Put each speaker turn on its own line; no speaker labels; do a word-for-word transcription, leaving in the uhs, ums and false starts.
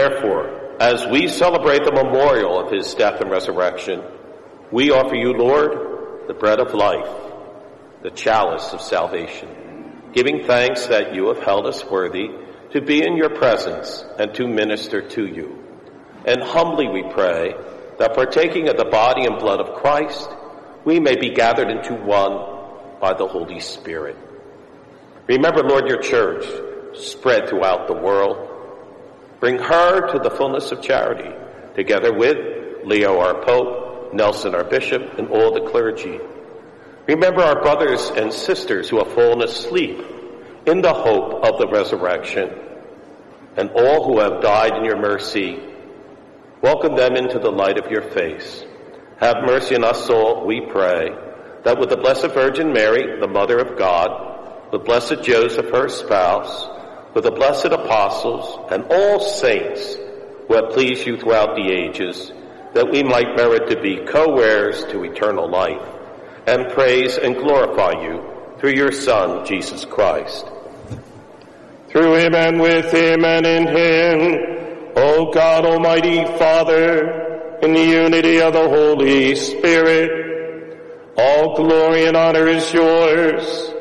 Therefore, as we celebrate the memorial of his death and resurrection, we offer you, Lord, the bread of life, the chalice of salvation, giving thanks that you have held us worthy to be in your presence and to minister to you. And humbly we pray that partaking of the body and blood of Christ, we may be gathered into one by the Holy Spirit. Remember, Lord, your church spread throughout the world. Bring her to the fullness of charity, together with Leo, our Pope, Nelson, our Bishop, and all the clergy. Remember our brothers and sisters who have fallen asleep in the hope of the resurrection, and all who have died in your mercy. Welcome them into the light of your face. Have mercy on us all, we pray, that with the Blessed Virgin Mary, the Mother of God, with Blessed Joseph, her spouse, with the blessed apostles and all saints who have pleased you throughout the ages, that we might merit to be co-heirs to eternal life, and praise and glorify you through your Son, Jesus Christ.
Through him and with him and in him, O God, Almighty Father, in the unity of the Holy Spirit, all glory and honor is yours